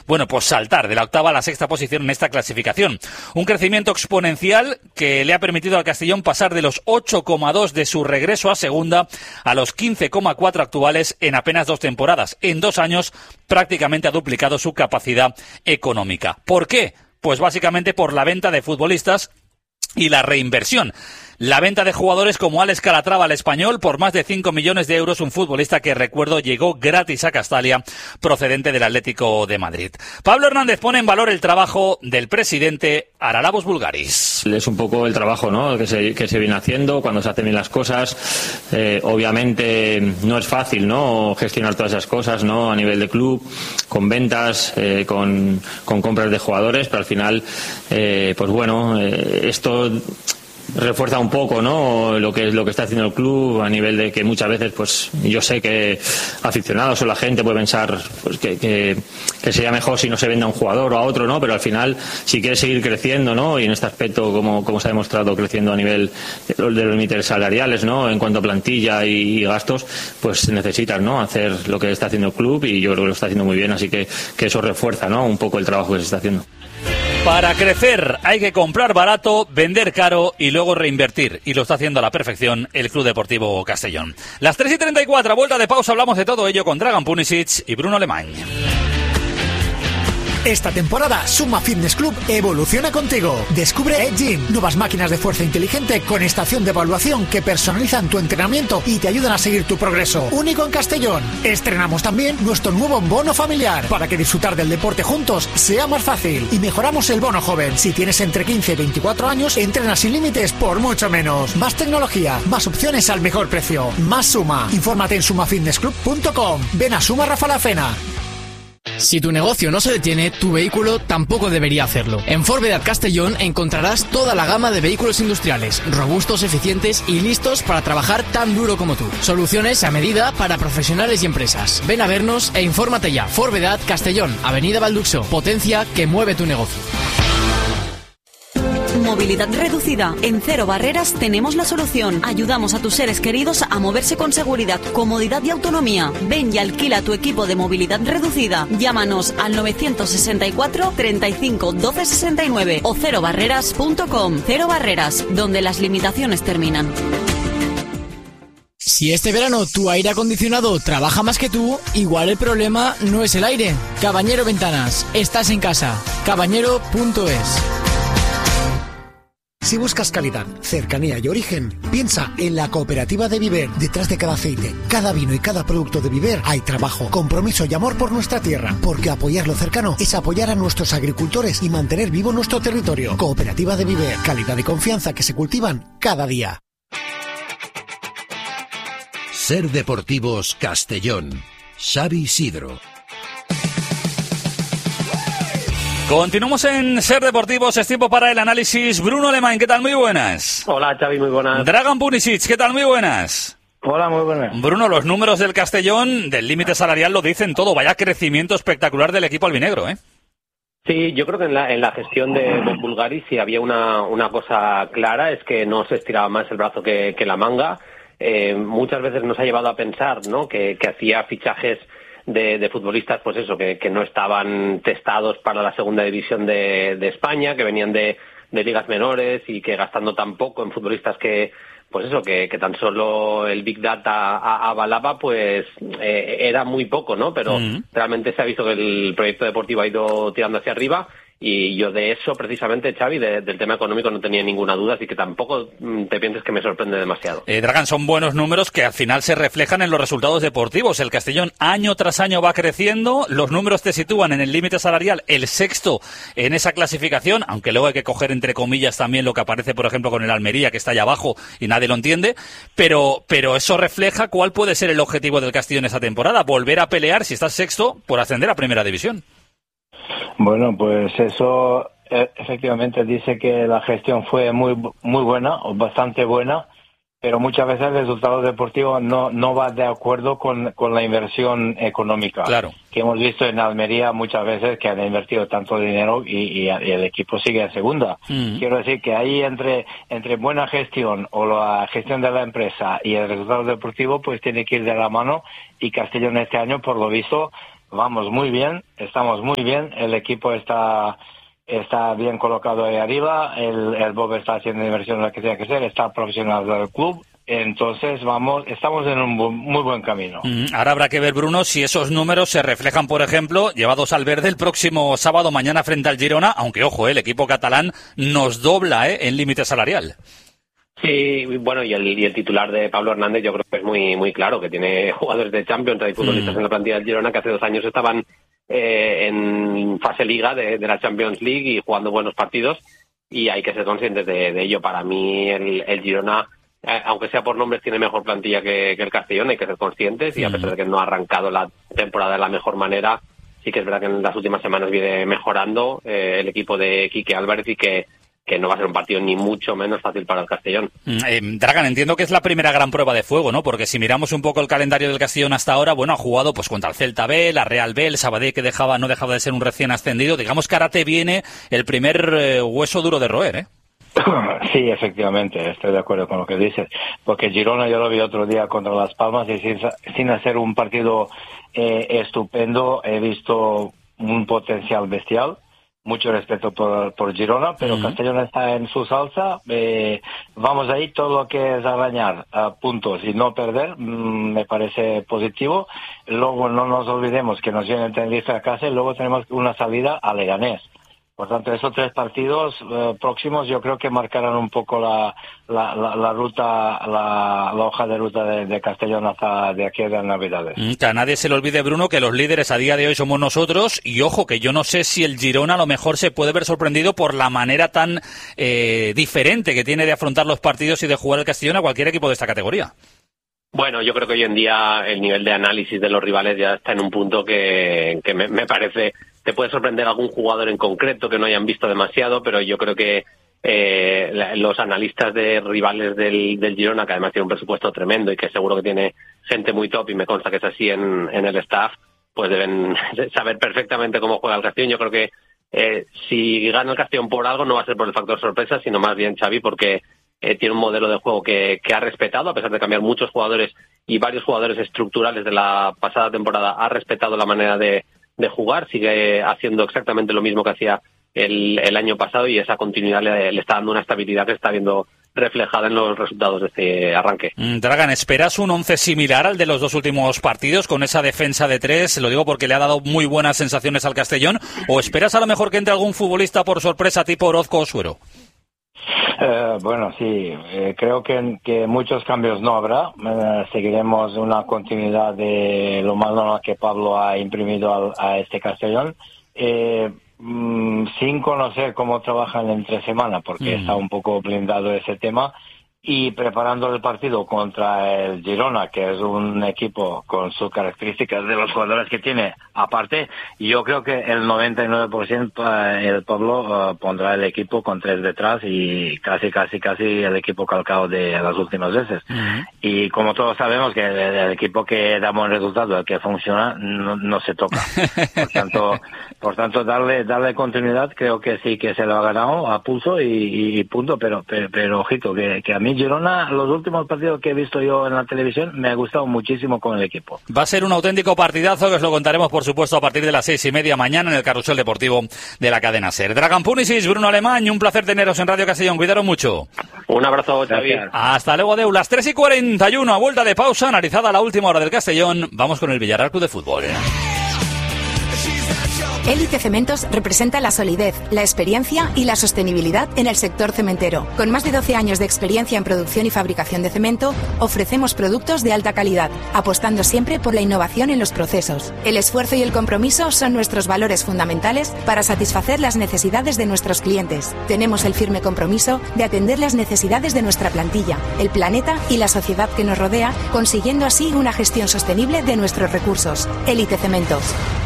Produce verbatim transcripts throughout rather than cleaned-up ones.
Bueno, pues saltar de la octava a la sexta posición en esta clasificación. Un crecimiento exponencial que le ha permitido al Castellón pasar de los ocho coma dos de su regreso a segunda a los quince coma cuatro actuales en apenas dos temporadas. En dos años prácticamente ha duplicado su capacidad económica. ¿Por qué? Pues básicamente por la venta de futbolistas y la reinversión. La venta de jugadores como Alex Calatrava al Español por más de cinco millones de euros, un futbolista que, recuerdo, llegó gratis a Castalia procedente del Atlético de Madrid. Pablo Hernández pone en valor el trabajo del presidente Haralabos Bulgaris. Es un poco el trabajo, ¿no?, que se, que se viene haciendo cuando se hacen bien las cosas. Eh, obviamente no es fácil, ¿no?, gestionar todas esas cosas, ¿no?, a nivel de club, con ventas, eh, con, con compras de jugadores, pero al final, eh, pues bueno, eh, esto refuerza un poco, ¿no?, lo que es lo que está haciendo el club, a nivel de que muchas veces, pues yo sé que aficionados o la gente puede pensar, pues, que, que, que sería mejor si no se vende a un jugador o a otro, ¿no?, pero al final, si quieres seguir creciendo, ¿no?, y en este aspecto, como, como se ha demostrado, creciendo a nivel de los límites salariales, ¿no?, en cuanto a plantilla y, y gastos, pues necesitas, ¿no?, hacer lo que está haciendo el club, y yo creo que lo está haciendo muy bien, así que, que eso refuerza, ¿no?, un poco el trabajo que se está haciendo. Para crecer hay que comprar barato, vender caro y luego reinvertir. Y lo está haciendo a la perfección el Club Deportivo Castellón. Las tres y treinta y cuatro, vuelta de pausa, hablamos de todo ello con Dragan Punisic y Bruno Alemany. Esta temporada, Suma Fitness Club evoluciona contigo. Descubre Edge Gym, nuevas máquinas de fuerza inteligente con estación de evaluación que personalizan tu entrenamiento y te ayudan a seguir tu progreso. Único en Castellón. Estrenamos también nuestro nuevo bono familiar para que disfrutar del deporte juntos sea más fácil. Y mejoramos el bono joven. Si tienes entre quince y veinticuatro años, entrenas sin límites por mucho menos. Más tecnología, más opciones al mejor precio. Más Suma. Infórmate en suma fitness club punto com. Ven a Suma Rafa La Fena. Si tu negocio no se detiene, tu vehículo tampoco debería hacerlo. En Forvedad Castellón encontrarás toda la gama de vehículos industriales, robustos, eficientes y listos para trabajar tan duro como tú. Soluciones a medida para profesionales y empresas. Ven a vernos e infórmate ya. Forvedad Castellón, Avenida Valduxo. Potencia que mueve tu negocio. Movilidad reducida. En Cero Barreras tenemos la solución. Ayudamos a tus seres queridos a moverse con seguridad, comodidad y autonomía. Ven y alquila tu equipo de movilidad reducida. Llámanos al novecientos sesenta y cuatro, treinta y cinco, doce sesenta y nueve o cero barreras punto com. Cero Barreras, donde las limitaciones terminan. Si este verano tu aire acondicionado trabaja más que tú, igual el problema no es el aire. Cabañero Ventanas. Estás en casa. cabañero punto es. Si buscas calidad, cercanía y origen, piensa en la Cooperativa de Viver. Detrás de cada aceite, cada vino y cada producto de Viver hay trabajo, compromiso y amor por nuestra tierra. Porque apoyar lo cercano es apoyar a nuestros agricultores y mantener vivo nuestro territorio. Cooperativa de Viver. Calidad y confianza que se cultivan cada día. Ser Deportivos Castellón. Xavi Isidro. Continuamos en Ser Deportivos, es tiempo para el análisis. Bruno Alemany, ¿qué tal? Muy buenas. Hola, Xavi, muy buenas. Dragan Punisic, ¿qué tal? Muy buenas. Hola, muy buenas. Bruno, los números del Castellón, del límite salarial, lo dicen todo. Vaya crecimiento espectacular del equipo albinegro, ¿eh? Sí, yo creo que en la, en la gestión de Bob Bulgaris sí había una, una cosa clara, es que no se estiraba más el brazo que, que la manga. Eh, muchas veces nos ha llevado a pensar, ¿no?, que, que hacía fichajes De, de futbolistas, pues eso, que, que no estaban testados para la segunda división de, de España, que venían de, de ligas menores y que gastando tan poco en futbolistas que, pues eso, que, que tan solo el Big Data avalaba, pues eh, era muy poco, ¿no? Pero mm. realmente se ha visto que el proyecto deportivo ha ido tirando hacia arriba. Y yo de eso, precisamente, Xavi, de, del tema económico no tenía ninguna duda, así que tampoco te pienses que me sorprende demasiado. Eh, Dragan, son buenos números que al final se reflejan en los resultados deportivos. El Castellón año tras año va creciendo, los números te sitúan en el límite salarial, el sexto en esa clasificación, aunque luego hay que coger entre comillas también lo que aparece, por ejemplo, con el Almería, que está allá abajo y nadie lo entiende, pero, pero eso refleja cuál puede ser el objetivo del Castellón esta temporada, volver a pelear, si estás sexto, por ascender a Primera División. Bueno, pues eso eh, efectivamente dice que la gestión fue muy muy buena, o bastante buena, pero muchas veces el resultado deportivo no no va de acuerdo con, con la inversión económica. Claro. Que hemos visto en Almería muchas veces que han invertido tanto dinero y, y, y el equipo sigue en segunda. Mm. Quiero decir que ahí entre entre buena gestión o la gestión de la empresa y el resultado deportivo, pues tiene que ir de la mano, y Castellón este año, por lo visto, vamos muy bien, estamos muy bien, el equipo está está bien colocado ahí arriba, el, el Bob está haciendo inversión en lo que tiene que ser, está profesionalizado el club, entonces vamos, estamos en un bu- muy buen camino. Mm, ahora habrá que ver, Bruno, si esos números se reflejan, por ejemplo, llevados al verde el próximo sábado mañana frente al Girona, aunque ojo, eh, el equipo catalán nos dobla eh, en límite salarial. Sí, bueno, y el, y el titular de Pablo Hernández yo creo que es muy muy claro, que tiene jugadores de Champions, hay futbolistas mm. en la plantilla del Girona que hace dos años estaban eh, en fase liga de, de la Champions League y jugando buenos partidos, y hay que ser conscientes de, de ello. Para mí el, el Girona, eh, aunque sea por nombres, tiene mejor plantilla que, que el Castellón, hay que ser conscientes, y a pesar de que no ha arrancado la temporada de la mejor manera, sí que es verdad que en las últimas semanas viene mejorando eh, el equipo de Quique Álvarez, y que que no va a ser un partido ni mucho menos fácil para el Castellón. Eh, Dragan, entiendo que es la primera gran prueba de fuego, ¿no? Porque si miramos un poco el calendario del Castellón hasta ahora, bueno, ha jugado pues contra el Celta B, la Real B, el Sabadell, que dejaba no dejaba de ser un recién ascendido. Digamos que ahora te viene el primer eh, hueso duro de roer, ¿eh? Sí, efectivamente, estoy de acuerdo con lo que dices, porque Girona yo lo vi otro día contra Las Palmas y sin, sin hacer un partido eh, estupendo, he visto un potencial bestial. Mucho respeto por, por Girona, pero uh-huh. Castellón está en su salsa. Eh, vamos ahí, todo lo que es arañar a puntos y no perder, mmm, me parece positivo. Luego no nos olvidemos que nos viene el Tenerife a casa y luego tenemos una salida a Leganés. Por tanto, esos tres partidos eh, próximos yo creo que marcarán un poco la, la, la, la ruta, la, la hoja de ruta de, de Castellón hasta de aquí a las Navidades. Que a nadie se le olvide, Bruno, que los líderes a día de hoy somos nosotros, y ojo, que yo no sé si el Girona a lo mejor se puede ver sorprendido por la manera tan eh, diferente que tiene de afrontar los partidos y de jugar el Castellón a cualquier equipo de esta categoría. Bueno, yo creo que hoy en día el nivel de análisis de los rivales ya está en un punto que, que me, me parece... Te puede sorprender algún jugador en concreto que no hayan visto demasiado, pero yo creo que eh, la, los analistas de rivales del, del Girona, que además tiene un presupuesto tremendo y que seguro que tiene gente muy top, y me consta que es así en, en el staff, pues deben saber perfectamente cómo juega el Castellón. Yo creo que eh, si gana el Castellón por algo no va a ser por el factor sorpresa, sino más bien Xavi, porque eh, tiene un modelo de juego que, que ha respetado, a pesar de cambiar muchos jugadores y varios jugadores estructurales de la pasada temporada, ha respetado la manera de de jugar, sigue haciendo exactamente lo mismo que hacía el, el año pasado, y esa continuidad le, le está dando una estabilidad que está viendo reflejada en los resultados de este arranque. Dragan, ¿esperas un once similar al de los dos últimos partidos con esa defensa de tres? Lo digo porque le ha dado muy buenas sensaciones al Castellón, ¿o esperas a lo mejor que entre algún futbolista por sorpresa tipo Orozco o Suero? Eh, bueno, sí, eh, creo que, que muchos cambios no habrá. Eh, seguiremos una continuidad de lo más normal que Pablo ha imprimido al, a este Castellón, eh, mm, sin conocer cómo trabajan entre semana, porque mm. está un poco blindado ese tema, y preparando el partido contra el Girona, que es un equipo con sus características de los jugadores que tiene aparte. Yo creo que el noventa y nueve por ciento el Pablo uh, pondrá el equipo con tres detrás y casi, casi, casi el equipo calcado de las últimas veces. Uh-huh. Y como todos sabemos que el, el equipo que da buen resultado, el que funciona, no, no se toca. Por tanto, por tanto darle, darle continuidad, creo que sí que se lo ha ganado a pulso y, y punto, pero, pero, pero ojito, que, que a mí Girona, los últimos partidos que he visto yo en la televisión, me ha gustado muchísimo con el equipo. Va a ser un auténtico partidazo, que os lo contaremos, por supuesto, a partir de las seis y media mañana en el Carrusel Deportivo de la cadena SER. Dragan Punisic, Bruno Alemán, un placer teneros en Radio Castellón. Cuidaros mucho. Un abrazo, Xavi. Hasta luego, Adeu. Las tres y cuarenta y uno, a vuelta de pausa, analizada la última hora del Castellón. Vamos con el Villarreal Club de Fútbol. Élite Cementos representa la solidez, la experiencia y la sostenibilidad en el sector cementero. Con más de doce años de experiencia en producción y fabricación de cemento, ofrecemos productos de alta calidad, apostando siempre por la innovación en los procesos. El esfuerzo y el compromiso son nuestros valores fundamentales para satisfacer las necesidades de nuestros clientes. Tenemos el firme compromiso de atender las necesidades de nuestra plantilla, el planeta y la sociedad que nos rodea, consiguiendo así una gestión sostenible de nuestros recursos. Élite Cementos.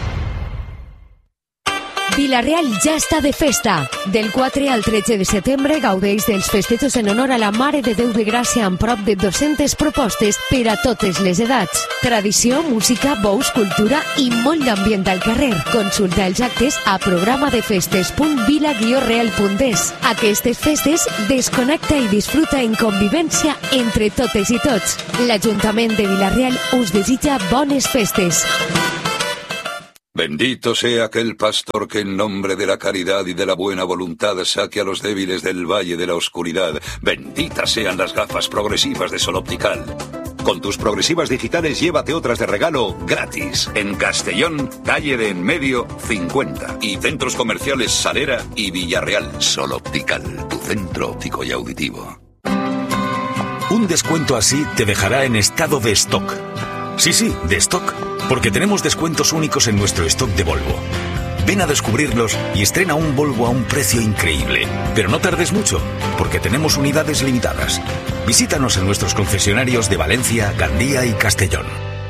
Vila-real ja està de festa. Del quatre al tretze de setembre gaudeix dels festejos en honor a la Mare de Déu de Gràcia amb prop de dues-centes propostes per a totes les edats. Tradició, música, bous, cultura i molt d'ambient al carrer. Consulta els actes a programadefestes punt vila guió real punt es. Aquestes festes desconnecta i disfruta en convivència entre totes i tots. L'Ajuntament de Vila-real us desitja bones festes. Bendito sea aquel pastor que en nombre de la caridad y de la buena voluntad saque a los débiles del valle de la oscuridad. Benditas sean las gafas progresivas de Sol Optical. Con tus progresivas digitales llévate otras de regalo gratis. En Castellón, calle de En Medio, cincuenta. Y centros comerciales Salera y Villarreal. Sol Optical, tu centro óptico y auditivo. Un descuento así te dejará en estado de stock. Sí, sí, de stock. Porque tenemos descuentos únicos en nuestro stock de Volvo. Ven a descubrirlos y estrena un Volvo a un precio increíble. Pero no tardes mucho, porque tenemos unidades limitadas. Visítanos en nuestros concesionarios de Valencia, Gandía y Castellón.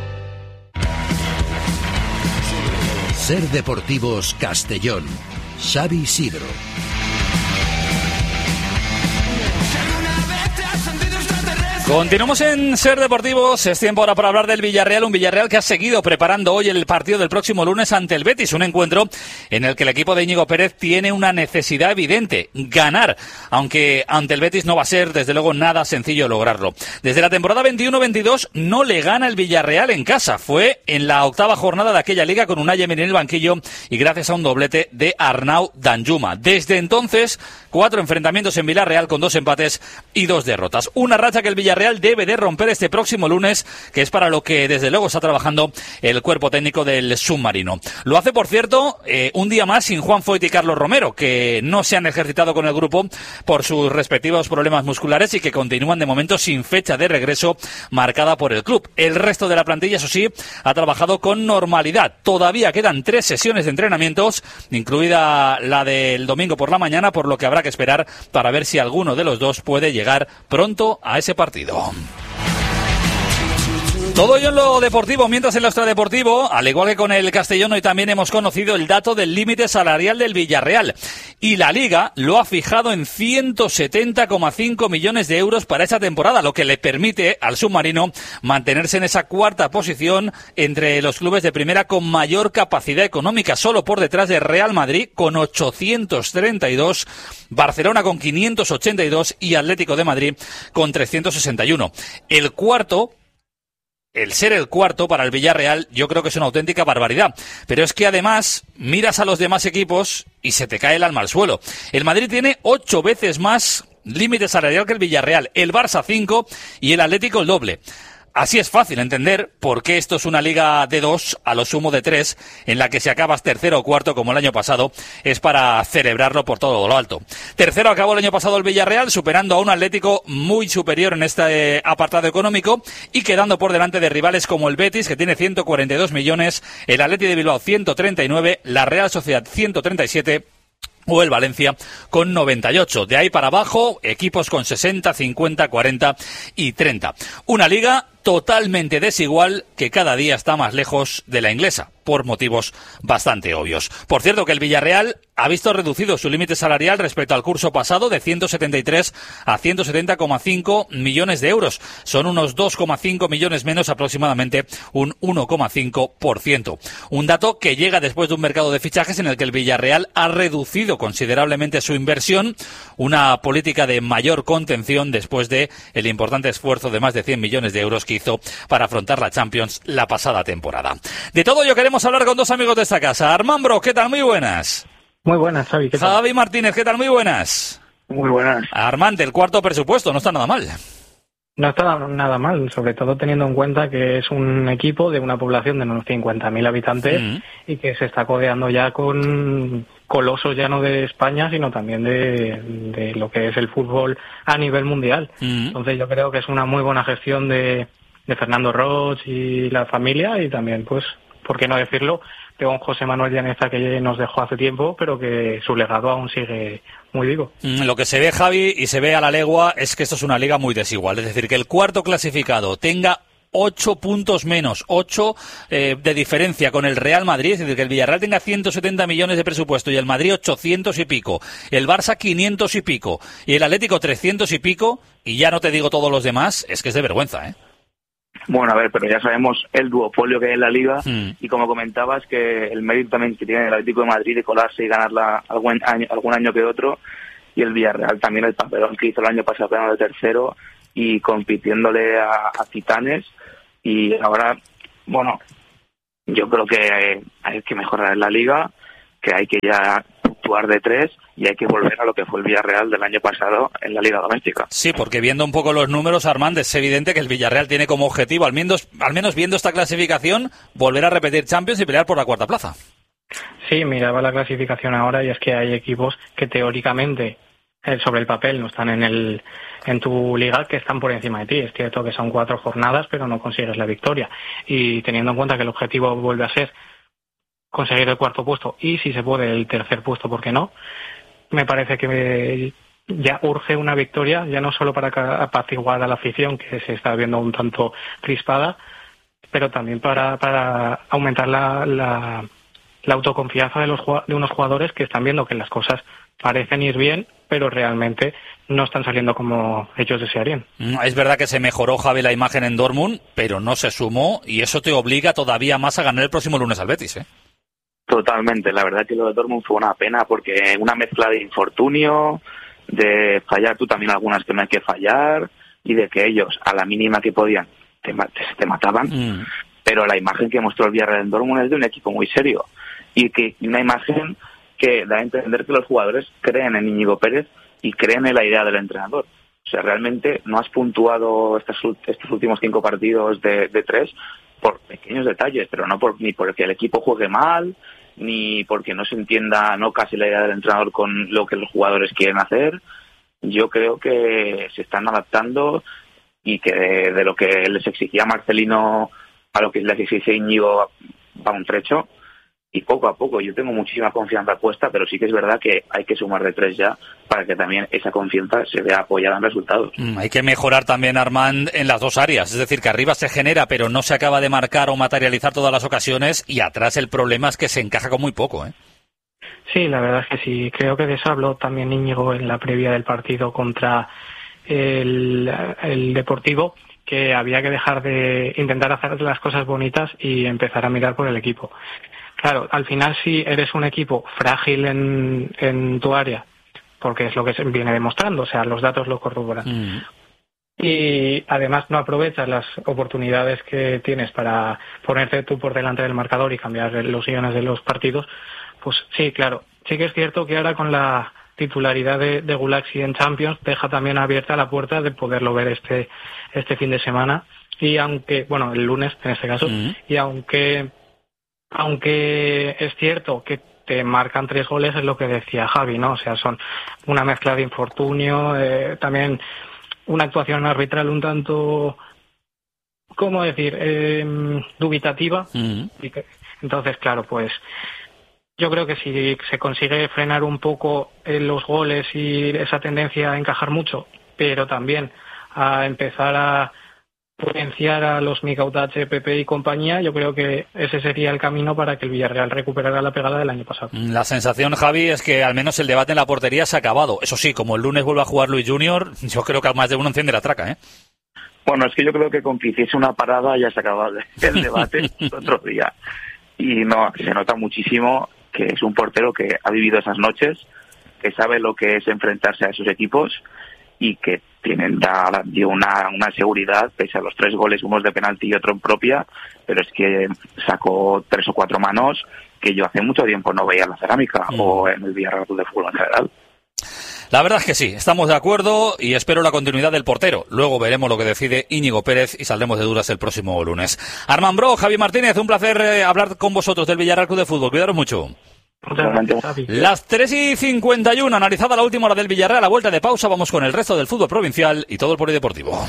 Ser Deportivos Castellón. Xavi Sidro. Continuamos en Ser Deportivos, es tiempo ahora para hablar del Villarreal, un Villarreal que ha seguido preparando hoy el partido del próximo lunes ante el Betis, un encuentro en el que el equipo de Íñigo Pérez tiene una necesidad evidente, ganar, aunque ante el Betis no va a ser desde luego nada sencillo lograrlo. Desde la temporada veintiuno veintidós no le gana el Villarreal en casa, fue en la octava jornada de aquella liga con Unai Emery en el banquillo y gracias a un doblete de Arnau Danjuma. Desde entonces, cuatro enfrentamientos en Villarreal con dos empates y dos derrotas, una racha que el Villarreal debe de romper este próximo lunes, que es para lo que desde luego está trabajando el cuerpo técnico del submarino. Lo hace, por cierto, eh, un día más sin Juan Foyt y Carlos Romero, que no se han ejercitado con el grupo por sus respectivos problemas musculares y que continúan de momento sin fecha de regreso marcada por el club. El resto de la plantilla, eso sí, ha trabajado con normalidad. Todavía quedan tres sesiones de entrenamientos, incluida la del domingo por la mañana, por lo que habrá que esperar para ver si alguno de los dos puede llegar pronto a ese partido. Todo ello en lo deportivo, mientras en lo extradeportivo, al igual que con el Castellón, hoy también hemos conocido el dato del límite salarial del Villarreal. Y la Liga lo ha fijado en ciento setenta coma cinco millones de euros para esta temporada, lo que le permite al submarino mantenerse en esa cuarta posición entre los clubes de primera con mayor capacidad económica, solo por detrás de Real Madrid con ochocientos treinta y dos, Barcelona con quinientos ochenta y dos y Atlético de Madrid con trescientos sesenta y uno. El cuarto... El ser el cuarto para el Villarreal yo creo que es una auténtica barbaridad. Pero es que además miras a los demás equipos y se te cae el alma al suelo. El Madrid tiene ocho veces más límite salarial que el Villarreal, el Barça cinco y el Atlético el doble. Así es fácil entender por qué esto es una liga de dos, a lo sumo de tres, en la que si acabas tercero o cuarto como el año pasado, es para celebrarlo por todo lo alto. Tercero acabó el año pasado el Villarreal, superando a un Atlético muy superior en este apartado económico y quedando por delante de rivales como el Betis, que tiene ciento cuarenta y dos millones, el Atleti de Bilbao ciento treinta y nueve, la Real Sociedad ciento treinta y siete... o el Valencia con noventa y ocho. De ahí para abajo, equipos con sesenta, cincuenta, cuarenta y treinta. Una liga totalmente desigual que cada día está más lejos de la inglesa, por motivos bastante obvios. Por cierto, que el Villarreal ha visto reducido su límite salarial respecto al curso pasado de ciento setenta y tres a ciento setenta coma cinco millones de euros. Son unos dos coma cinco millones menos, aproximadamente un uno coma cinco por ciento. Un dato que llega después de un mercado de fichajes en el que el Villarreal ha reducido considerablemente su inversión, una política de mayor contención después de el importante esfuerzo de más de cien millones de euros que hizo para afrontar la Champions la pasada temporada. De todo ello queremos hablar con dos amigos de esta casa. Armand Bro, ¿qué tal? Muy buenas. Muy buenas, Xavi. ¿Qué tal? Javi Martínez, ¿qué tal? Muy buenas. Muy buenas. Armand, el cuarto presupuesto, no está nada mal. No está nada mal, sobre todo teniendo en cuenta que es un equipo de una población de unos cincuenta mil habitantes mm. y que se está codeando ya con colosos ya no de España, sino también de, de lo que es el fútbol a nivel mundial. Mm. Entonces yo creo que es una muy buena gestión de, de Fernando Roig y la familia, y también, pues, ¿por qué no decirlo?, de un José Manuel Llaneza que nos dejó hace tiempo, pero que su legado aún sigue muy vivo. Lo que se ve, Javi, y se ve a la legua, es que esto es una liga muy desigual. Es decir, que el cuarto clasificado tenga ocho puntos menos, ocho eh, de diferencia con el Real Madrid, es decir, que el Villarreal tenga ciento setenta millones de presupuesto y el Madrid ochocientos y pico, el Barça quinientos y pico y el Atlético trescientos y pico, y ya no te digo todos los demás, es que es de vergüenza, ¿eh? Bueno, a ver, pero ya sabemos el duopolio que hay en la Liga mm. y como comentabas que el mérito también que tiene el Atlético de Madrid de colarse y ganarla algún año, algún año que otro, y el Villarreal también el papelón que hizo el año pasado quedando de tercero y compitiéndole a, a Titanes, y ahora, bueno, Yo creo que hay que mejorar en la Liga, que hay que ya puntuar de tres y hay que volver a lo que fue el Villarreal del año pasado en la Liga Doméstica. Sí, porque viendo un poco los números, Armand, es evidente que el Villarreal tiene como objetivo, al menos, al menos viendo esta clasificación, volver a repetir Champions y pelear por la cuarta plaza. Sí, miraba la clasificación ahora y es que hay equipos que teóricamente, eh, sobre el papel, no están en el en tu liga, que están por encima de ti. Es cierto que son cuatro jornadas, pero no consigues la victoria. Y teniendo en cuenta que el objetivo vuelve a ser conseguir el cuarto puesto y, si se puede, el tercer puesto, ¿por qué no? Me parece que ya urge una victoria, ya no solo para apaciguar a la afición, que se está viendo un tanto crispada, pero también para, para aumentar la, la, la autoconfianza de, los, de unos jugadores que están viendo que las cosas parecen ir bien, pero realmente no están saliendo como ellos desearían. Es verdad que se mejoró, Javi, la imagen en Dortmund, pero no se sumó, y eso te obliga todavía más a ganar el próximo lunes al Betis, ¿eh? Totalmente, la verdad que lo de Dortmund fue una pena, porque una mezcla de infortunio, de fallar tú también algunas que no hay que fallar, y de que ellos, a la mínima que podían, te, te, te mataban, mm. pero la imagen que mostró el Villarreal en Dortmund es de un equipo muy serio, y que una imagen que da a entender que los jugadores creen en Íñigo Pérez y creen en la idea del entrenador. O sea, realmente no has puntuado estos, estos últimos cinco partidos de, de tres por pequeños detalles, pero no por, ni porque el equipo juegue mal, ni porque no se entienda no casi la idea del entrenador con lo que los jugadores quieren hacer. Yo creo que se están adaptando y que de, de lo que les exigía Marcelino a lo que les exige Íñigo va un trecho. Y poco a poco, yo tengo muchísima confianza puesta, pero sí que es verdad que hay que sumar de tres ya para que también esa confianza se vea apoyada en resultados. Mm, hay que mejorar también, Armand, en las dos áreas. Es decir, que arriba se genera, pero no se acaba de marcar o materializar todas las ocasiones, y atrás el problema es que se encaja con muy poco, ¿eh? Sí, la verdad es que sí. Creo que de eso habló también Íñigo en la previa del partido contra el, el Deportivo, que había que dejar de intentar hacer las cosas bonitas y empezar a mirar por el equipo. Claro, al final si eres un equipo frágil en, en tu área, porque es lo que se viene demostrando, o sea, los datos lo corroboran, mm. y además no aprovechas las oportunidades que tienes para ponerte tú por delante del marcador y cambiar los guiones de los partidos, pues sí, claro, sí que es cierto que ahora con la titularidad de, de Gulaxi en Champions deja también abierta la puerta de poderlo ver este, este fin de semana, y aunque, bueno, el lunes en este caso, mm. y aunque... Aunque es cierto que te marcan tres goles, es lo que decía Javi, ¿no? O sea, son una mezcla de infortunio, eh, también una actuación arbitral un tanto, ¿cómo decir?, eh, dubitativa. Mm. Entonces, claro, pues yo creo que si se consigue frenar un poco los goles y esa tendencia a encajar mucho, pero también a empezar a potenciar a los Micautache, Pepe y compañía, yo creo que ese sería el camino para que el Villarreal recuperara la pegada del año pasado. La sensación, Javi, es que al menos el debate en la portería se ha acabado. Eso sí, como el lunes vuelve a jugar Luis Junior, yo creo que a más de uno enciende la traca, ¿eh? Bueno, es que yo creo que con que hiciese una parada ya se acababa el debate el otro día. Y no, se nota muchísimo que es un portero que ha vivido esas noches, que sabe lo que es enfrentarse a esos equipos y que tienen da, dio una, una seguridad, pese a los tres goles, unos de penalti y otro en propia, pero es que sacó tres o cuatro manos que yo hace mucho tiempo no veía en la Cerámica mm. o en el Villarreal de Fútbol en general. La verdad es que sí, estamos de acuerdo y espero la continuidad del portero. Luego veremos lo que decide Íñigo Pérez y saldremos de dudas el próximo lunes. Armand Broch, Javi Martínez, un placer eh, hablar con vosotros del Villarreal Club de Fútbol. Cuidaros mucho. Las tres y cincuenta y uno, analizada la última hora del Villarreal, a vuelta de pausa vamos con el resto del fútbol provincial y todo el polideportivo.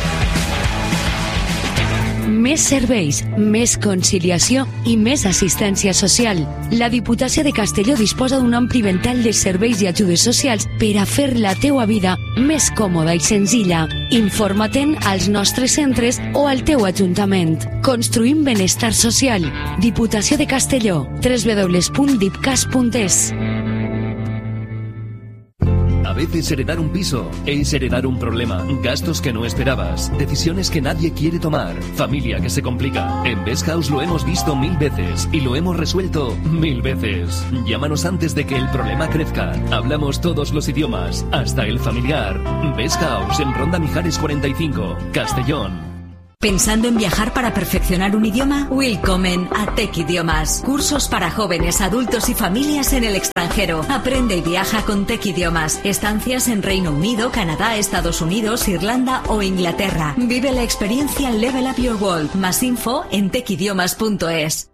Més serveis, més conciliació i més assistència social. La Diputació de Castelló disposa d'un ampli ventall de serveis i ajudes socials per a fer la teua vida més còmoda i senzilla. Informa-te'n als nostres centres o al teu ajuntament. Construïm benestar social. Diputació de Castelló. doble u doble u doble u punt dipcas punt es. A veces heredar un piso es heredar un problema, gastos que no esperabas, decisiones que nadie quiere tomar, familia que se complica. En Best House lo hemos visto mil veces y lo hemos resuelto mil veces. Llámanos antes de que el problema crezca. Hablamos todos los idiomas, hasta el familiar. Best House en Ronda Mijares cuarenta y cinco, Castellón. ¿Pensando en viajar para perfeccionar un idioma? Willkommen a Tech Idiomas. Cursos para jóvenes, adultos y familias en el extranjero. Aprende y viaja con Tech Idiomas. Estancias en Reino Unido, Canadá, Estados Unidos, Irlanda o Inglaterra. Vive la experiencia Level Up Your World. Más info en tech idiomas punto es.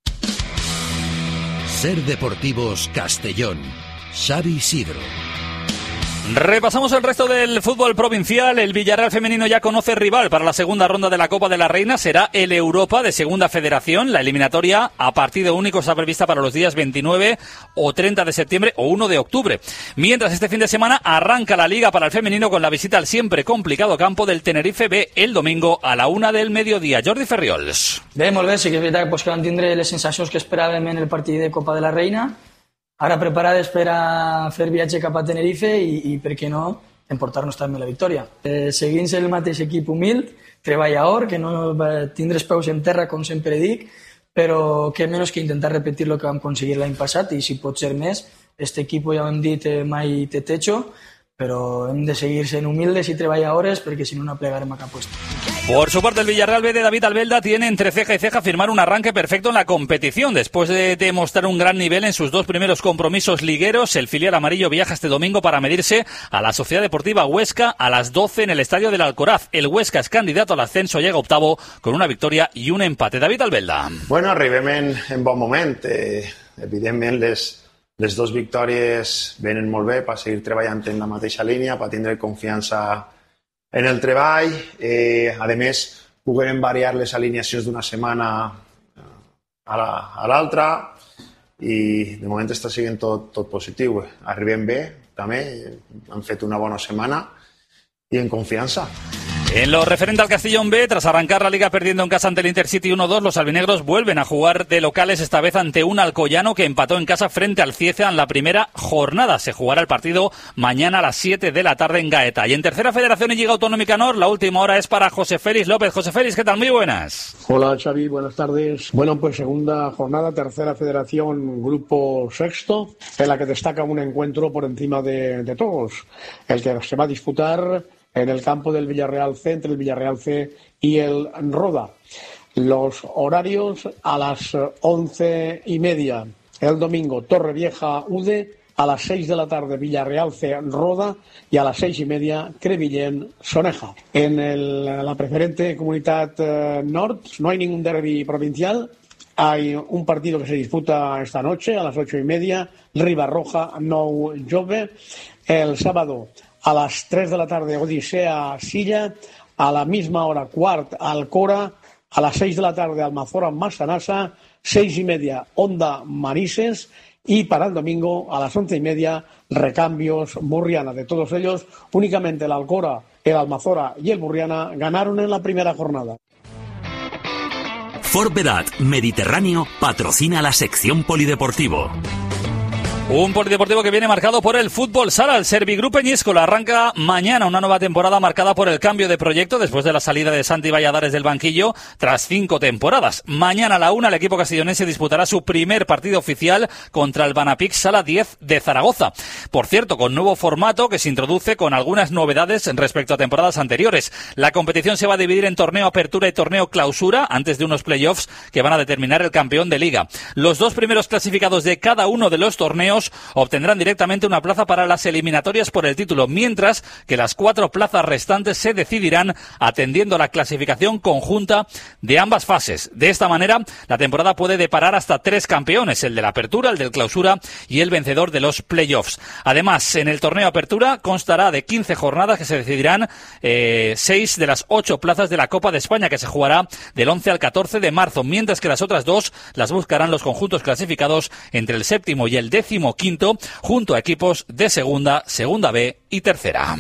Ser Deportivos Castellón. Xavi Sidro. Repasamos el resto del fútbol provincial. El Villarreal femenino ya conoce rival para la segunda ronda de la Copa de la Reina. Será el Europa de Segunda Federación. La eliminatoria a partido único está prevista para los días veintinueve o treinta de septiembre o uno de octubre. Mientras este fin de semana arranca la Liga para el femenino con la visita al siempre complicado campo del Tenerife B el domingo a la una del mediodía. Jordi Ferriols. Bé, molt bé. Sí que és veritat pues, que vam tindre les sensacions que esperàvem en el partit de Copa de la Reina. Ara preparades per a fer viatge cap a Tenerife i, i per què no, emportar-nos també la victòria. Eh, seguint el mateix equip humil, treballador, que no tindre els peus en terra, com sempre dic, però que menys que intentar repetir el que vam aconseguir l'any passat i si pot ser més. Este equip, ja ho hem dit, eh, mai té techo, però hem de seguir sent humildes y trabajadores porque si no, no plegaremos a cap puesto. Por su parte, el Villarreal B de David Albelda tiene entre ceja y ceja firmar un arranque perfecto en la competición. Después de demostrar un gran nivel en sus dos primeros compromisos ligueros, el filial amarillo viaja este domingo para medirse a la Sociedad Deportiva Huesca a las doce en el Estadio del Alcoraz. El Huesca es candidato al ascenso, llega octavo con una victoria y un empate. David Albelda. Bueno, arribem en, en bon moment. Eh, evidentment, les, les dues victòries venen molt bé per seguir treballant en la mateixa línia, per tindre confiança en el treball. Eh, a més, poguem variar les alineacions d'una setmana a l'altra i de moment està sent tot, tot positiu. Arribem bé, també, han fet una bona setmana i en confiança. En lo referente al Castellón B, tras arrancar la liga perdiendo en casa ante el Intercity uno dos, los albinegros vuelven a jugar de locales, esta vez ante un Alcoyano que empató en casa frente al Cieza en la primera jornada. Se jugará el partido mañana a las siete de la tarde en Gaeta. Y en Tercera Federación y Liga Autonómica Nor, la última hora es para José Félix López. José Félix, ¿qué tal? Muy buenas. Hola Xavi, buenas tardes. Bueno, pues segunda jornada, Tercera Federación, grupo sexto, en la que destaca un encuentro por encima de, de todos, el que se va a disputar en el campo del Villarreal C, entre el Villarreal C y el Roda. Los horarios a las once y media el domingo, Torrevieja U D, a las seis de la tarde Villarreal C Roda y a las seis y media Crevillent Soneja. En el, la preferente Comunitat eh, Nord no hay ningún derbi provincial. Hay un partido que se disputa esta noche a las ocho y media, Ribarroja Nou Jove. El sábado a las tres de la tarde Odisea Silla, a la misma hora Quart Alcora, a las seis de la tarde Almazora Massanassa, seis y media Onda Manises y para el domingo a las once y media Recambios Burriana. De todos ellos, únicamente el Alcora, el Almazora y el Burriana ganaron en la primera jornada. Forbedat Mediterráneo patrocina la sección polideportivo. Un polideportivo que viene marcado por el fútbol sala. El Servigroup Peñíscola arranca mañana una nueva temporada marcada por el cambio de proyecto después de la salida de Santi Valladares del banquillo tras cinco temporadas. Mañana a la una el equipo castellonense disputará su primer partido oficial contra el Banapix Sala diez de Zaragoza. Por cierto, con nuevo formato que se introduce con algunas novedades respecto a temporadas anteriores. La competición se va a dividir en torneo apertura y torneo clausura antes de unos playoffs que van a determinar el campeón de liga. Los dos primeros clasificados de cada uno de los torneos obtendrán directamente una plaza para las eliminatorias por el título, mientras que las cuatro plazas restantes se decidirán atendiendo a la clasificación conjunta de ambas fases. De esta manera, la temporada puede deparar hasta tres campeones, el de la apertura, el del clausura y el vencedor de los playoffs. Además, en el torneo apertura constará de quince jornadas que se decidirán eh, seis de las ocho plazas de la Copa de España, que se jugará del once al catorce de marzo, mientras que las otras dos las buscarán los conjuntos clasificados entre el séptimo y el décimo quinto, junto a equipos de segunda, segunda B y tercera.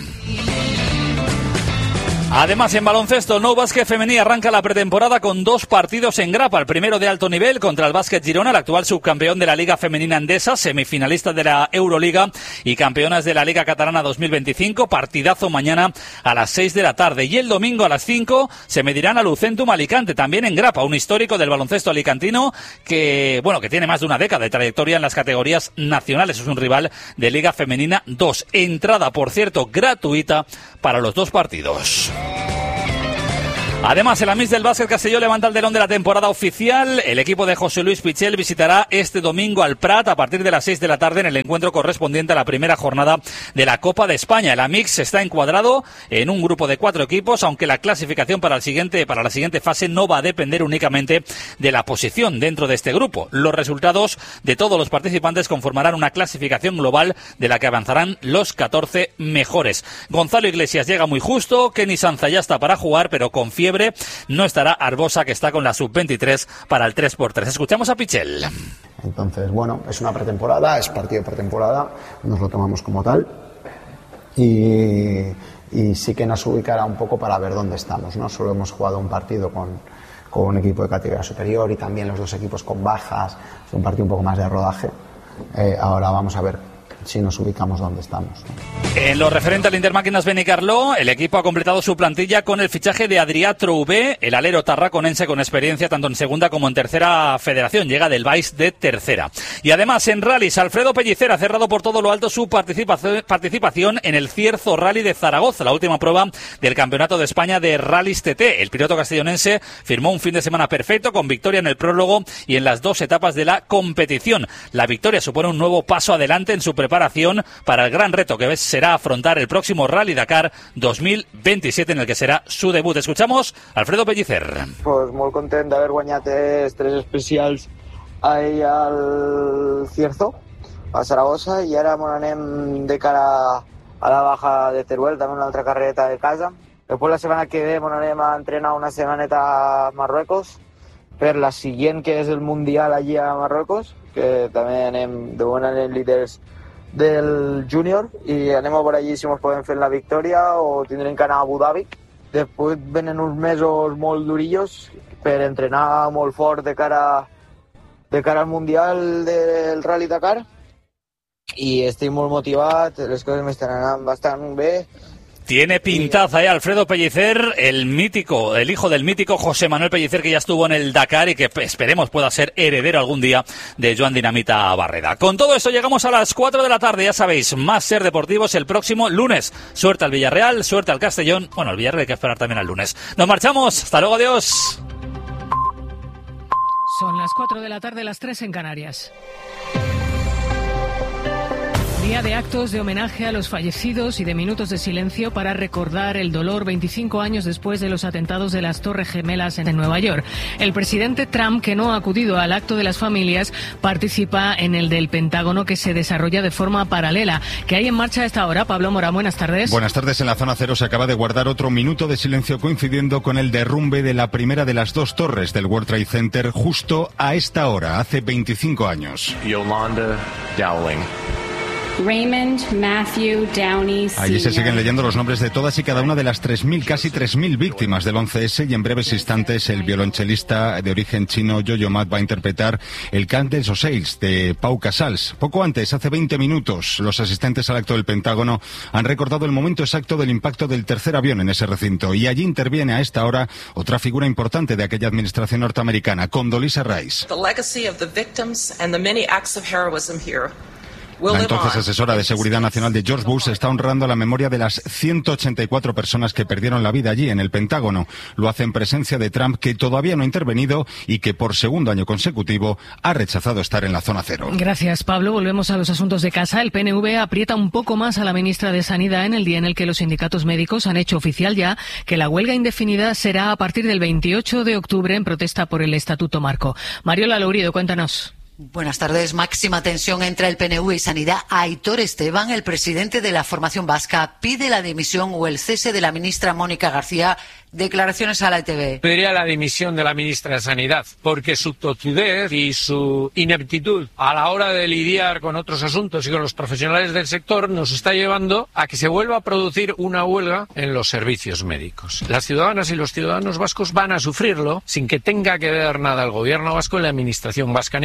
Además, en baloncesto, el Nou Básquet femení arranca la pretemporada con dos partidos en grapa. El primero de alto nivel contra el Básquet Girona, el actual subcampeón de la Liga Femenina Endesa, semifinalista de la Euroliga y campeonas de la Liga Catalana dos mil veinticinco. Partidazo mañana a las seis de la tarde. Y el domingo a las cinco se medirán a Lucentum Alicante, también en grapa, un histórico del baloncesto alicantino que, bueno, que tiene más de una década de trayectoria en las categorías nacionales. Es un rival de Liga Femenina dos. Entrada, por cierto, gratuita para los dos partidos. Además, el Amis del Básquet Castelló levanta el telón de la temporada oficial. El equipo de José Luis Pichel visitará este domingo al Prat a partir de las seis de la tarde en el encuentro correspondiente a la primera jornada de la Copa de España. El Amix está encuadrado en un grupo de cuatro equipos, aunque la clasificación para el siguiente, para la siguiente fase no va a depender únicamente de la posición dentro de este grupo. Los resultados de todos los participantes conformarán una clasificación global de la que avanzarán los catorce mejores. Gonzalo Iglesias llega muy justo, Kenny Sanza ya está para jugar, pero con fiebre. No estará Arbosa, que está con la sub veintitrés para el tres por tres. Escuchamos a Pichel. Entonces, bueno, es una pretemporada, es partido de pretemporada, nos lo tomamos como tal y, y sí que nos ubicará un poco para ver dónde estamos, ¿no? Solo hemos jugado un partido con, con un equipo de categoría superior y también los dos equipos con bajas, es un partido un poco más de rodaje. Eh, ahora vamos a ver si nos ubicamos donde estamos, ¿no? En lo referente al Intermáquinas Benicarló, el equipo ha completado su plantilla con el fichaje de Adrià Trouvé, el alero tarraconense con experiencia tanto en segunda como en tercera federación. Llega del Valls de tercera. Y además en rallies, Alfredo Pellicer ha cerrado por todo lo alto su participación, participación en el Cierzo Rally de Zaragoza, la última prueba del Campeonato de España de Rallys T T. El piloto castellonense firmó un fin de semana perfecto con victoria en el prólogo y en las dos etapas de la competición. La victoria supone un nuevo paso adelante en su preparación para el gran reto que será afrontar el próximo Rally Dakar dos mil veintisiete, en el que será su debut. Escuchamos a Alfredo Pellicer. Pues molt content d'haver guanyat els tres especials ahir al Cierzo, a Zaragoza, i ara bon, anem de cara a la Baja de Teruel, també una altra carrereta de casa. Després la setmana que ve bon, anem a entrenar una setmaneta a Marruecos per la siguiente, que és el Mundial allí a Marruecos, que també anem de bon anem líders del júnior i anem a veure allí si ens podem fer la victòria o tindrem que anar a Abu Dhabi. Després venen uns mesos molt durillos per entrenar molt fort de cara, de cara al Mundial del Rally Dakar i estic molt motivat, les coses m'estan anant bastant bé. Tiene pintaza, ¿eh? Alfredo Pellicer, el mítico, el hijo del mítico José Manuel Pellicer, que ya estuvo en el Dakar y que esperemos pueda ser heredero algún día de Joan Dinamita Barreda. Con todo esto llegamos a las cuatro de la tarde, ya sabéis, más Ser Deportivos el próximo lunes. Suerte al Villarreal, suerte al Castellón. Bueno, el Villarreal hay que esperar también al lunes. Nos marchamos, hasta luego, adiós. Son las cuatro de la tarde, las tres en Canarias. Día de actos de homenaje a los fallecidos y de minutos de silencio para recordar el dolor veinticinco años después de los atentados de las Torres Gemelas en Nueva York. El presidente Trump, que no ha acudido al acto de las familias, participa en el del Pentágono, que se desarrolla de forma paralela. ¿Qué hay en marcha a esta hora? Pablo Morán, buenas tardes. Buenas tardes. En la zona cero se acaba de guardar otro minuto de silencio coincidiendo con el derrumbe de la primera de las dos torres del World Trade Center justo a esta hora, hace veinticinco años. Yolanda Dowling. Raymond Matthew Downey senior Allí se siguen leyendo los nombres de todas y cada una de las tres mil, casi tres mil víctimas del once ese, y en breves instantes el violonchelista de origen chino Yo-Yo Ma va a interpretar el Cant dels Ocells de Pau Casals. Poco antes, hace veinte minutos, los asistentes al acto del Pentágono han recordado el momento exacto del impacto del tercer avión en ese recinto, y allí interviene a esta hora otra figura importante de aquella administración norteamericana, Condoleezza Rice. The legacy of the victims and the many acts of heroism here. La entonces asesora de Seguridad Nacional de George Bush está honrando la memoria de las ciento ochenta y cuatro personas que perdieron la vida allí en el Pentágono. Lo hace en presencia de Trump, que todavía no ha intervenido y que por segundo año consecutivo ha rechazado estar en la zona cero. Gracias, Pablo. Volvemos a los asuntos de casa. El P N V aprieta un poco más a la ministra de Sanidad en el día en el que los sindicatos médicos han hecho oficial ya que la huelga indefinida será a partir del veintiocho de octubre en protesta por el Estatuto Marco. Mariola Lourido, cuéntanos. Buenas tardes. Máxima tensión entre el P N V y Sanidad. Aitor Esteban, el presidente de la formación vasca, pide la dimisión o el cese de la ministra Mónica García. Declaraciones a la E T V. Pediría la dimisión de la ministra de Sanidad, porque su totudez y su ineptitud a la hora de lidiar con otros asuntos y con los profesionales del sector nos está llevando a que se vuelva a producir una huelga en los servicios médicos. Las ciudadanas y los ciudadanos vascos van a sufrirlo sin que tenga que ver nada el gobierno vasco y la administración vasca en ello. Simplemente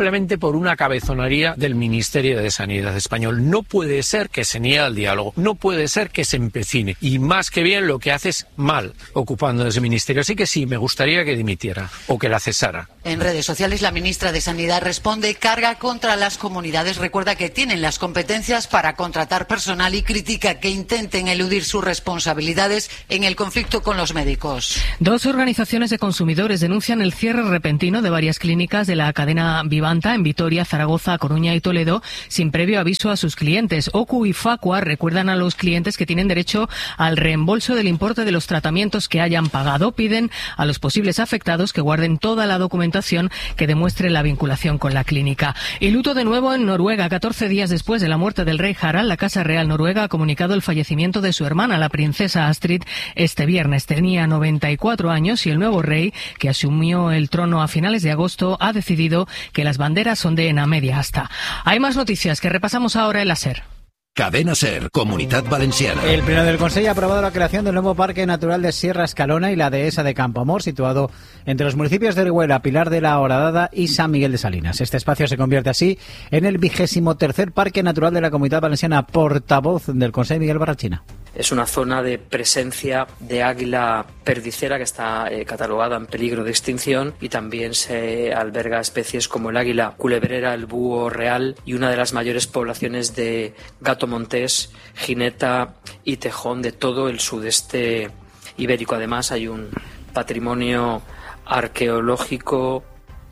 simplemente por una cabezonería del Ministerio de Sanidad español. No puede ser que se niegue al diálogo, no puede ser que se empecine, y más que bien lo que hace es mal ocupando ese ministerio. Así que sí, me gustaría que dimitiera o que la cesara. En redes sociales, la ministra de Sanidad responde: carga contra las comunidades. Recuerda que tienen las competencias para contratar personal y critica que intenten eludir sus responsabilidades en el conflicto con los médicos. Dos organizaciones de consumidores denuncian el cierre repentino de varias clínicas de la cadena Vivanta en Vitoria, Zaragoza, Coruña y Toledo sin previo aviso a sus clientes. O C U y Facua recuerdan a los clientes que tienen derecho al reembolso del importe de los tratamientos que hayan pagado. Piden a los posibles afectados que guarden toda la documentación que demuestre la vinculación con la clínica. Y luto de nuevo en Noruega. catorce días después de la muerte del rey Harald, la Casa Real Noruega ha comunicado el fallecimiento de su hermana, la princesa Astrid, este viernes. Tenía noventa y cuatro años y el nuevo rey, que asumió el trono a finales de agosto, ha decidido que las banderas ondeen a media asta. Hay más noticias que repasamos ahora en la SER. Cadena SER, Comunitat Valenciana. El Pleno del Consejo ha aprobado la creación del nuevo Parque Natural de Sierra Escalona y la dehesa de Campoamor, situado entre los municipios de Orihuela, Pilar de la Horadada y San Miguel de Salinas. Este espacio se convierte así en el vigésimo tercer Parque Natural de la Comunidad Valenciana. Portavoz del Consejo, Miguel Barrachina. Es una zona de presencia de águila perdicera que está eh, catalogada en peligro de extinción, y también se alberga especies como el águila culebrera, el búho real y una de las mayores poblaciones de gato montés, jineta y tejón de todo el sudeste ibérico. Además, hay un patrimonio arqueológico.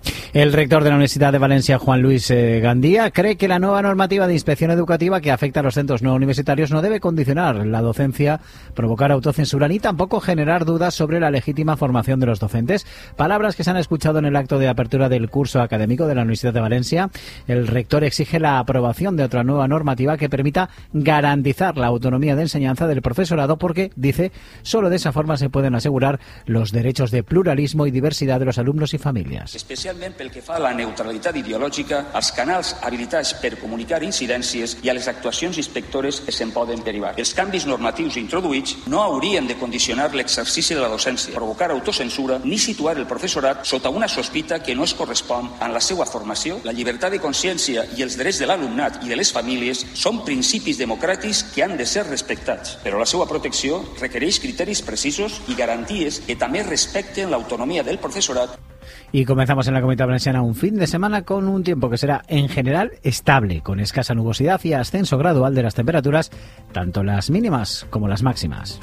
El rector de la Universidad de Valencia, Juan Luis eh, Gandía, cree que la nueva normativa de inspección educativa que afecta a los centros no universitarios no debe condicionar la docencia, provocar autocensura ni tampoco generar dudas sobre la legítima formación de los docentes. Palabras que se han escuchado en el acto de apertura del curso académico de la Universidad de Valencia. El rector exige la aprobación de otra nueva normativa que permita garantizar la autonomía de enseñanza del profesorado porque, dice, solo de esa forma se pueden asegurar los derechos de pluralismo y diversidad de los alumnos y familias. Especialment pel que fa a la neutralitat ideològica, als canals habilitats per comunicar incidències i a les actuacions inspectores que se'n poden derivar. Els canvis normatius introduïts no haurien de condicionar l'exercici de la docència, provocar autocensura ni situar el professorat sota una sospita que no es correspon amb la seva formació. La llibertat de consciència i els drets de l'alumnat i de les famílies són principis democràtics que han de ser respectats, però la seva protecció requereix criteris precisos i garanties que també respecten l'autonomia del professorat. Y comenzamos en la Comunidad Valenciana un fin de semana con un tiempo que será en general estable, con escasa nubosidad y ascenso gradual de las temperaturas, tanto las mínimas como las máximas.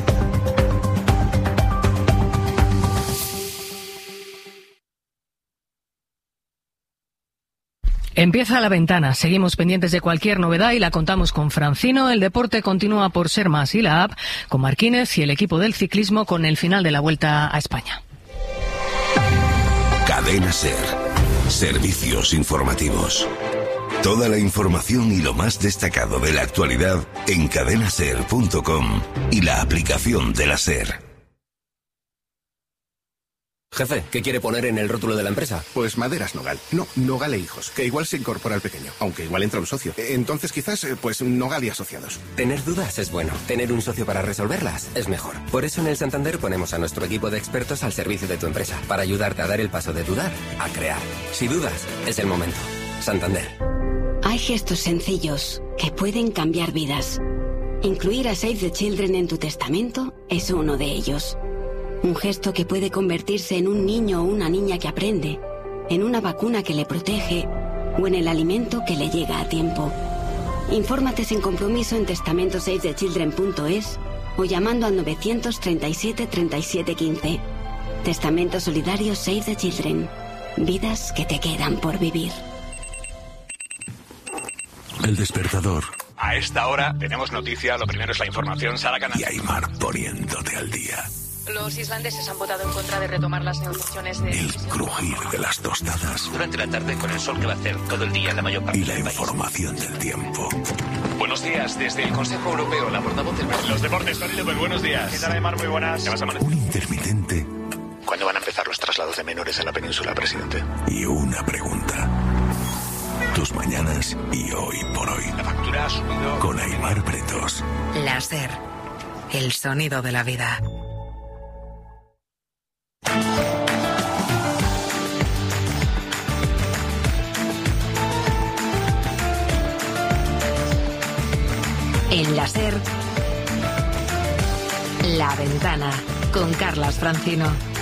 Empieza La Ventana. Seguimos pendientes de cualquier novedad y la contamos con Francino. El deporte continúa por ser más y la app con Marquínez y el equipo del ciclismo con el final de la Vuelta a España. Cadena SER. Servicios informativos. Toda la información y lo más destacado de la actualidad en cadena ser punto com y la aplicación de la SER. Jefe, ¿qué quiere poner en el rótulo de la empresa? Pues Maderas Nogal. No, Nogal e Hijos, que igual se incorpora al pequeño, aunque igual entra un socio. Entonces quizás, pues Nogal y Asociados. Tener dudas es bueno. Tener un socio para resolverlas es mejor. Por eso en el Santander ponemos a nuestro equipo de expertos al servicio de tu empresa, para ayudarte a dar el paso de dudar a crear. Si dudas, es el momento. Santander. Hay gestos sencillos que pueden cambiar vidas. Incluir a Save the Children en tu testamento es uno de ellos. Un gesto que puede convertirse en un niño o una niña que aprende, en una vacuna que le protege o en el alimento que le llega a tiempo. Infórmate sin compromiso en testamento save the children punto es o llamando al novecientos treinta y siete treinta y siete quince. Testamento solidario Save the Children. Vidas que te quedan por vivir. El despertador. A esta hora tenemos noticia, lo primero es la información, Sara Canal. Y Aymar poniéndote al día. Los islandeses han votado en contra de retomar las negociaciones de... El crujir de las tostadas. Durante la tarde con el sol que va a hacer todo el día en la mayor parte y la del país. Información del tiempo. Buenos días, desde el Consejo Europeo, la portavoz del... Los deportes, Tony López, buenos días. ¿Qué tal, Aymar? Muy buenas. ¿Qué vas a Un intermitente. ¿Cuándo van a empezar los traslados de menores en la península, presidente? Y una pregunta. Tus mañanas y hoy por hoy. La factura ha subido... Con Aymar Bretos. La SER. El sonido de la vida. En la SER, La Ventana, con Carlas Francino.